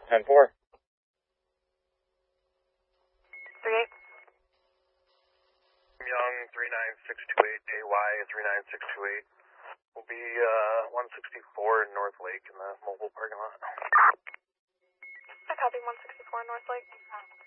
10-4. 38. Young 39628, AY 39628. Will be 164 in North Lake in the mobile parking lot. I copy 164 North Lake.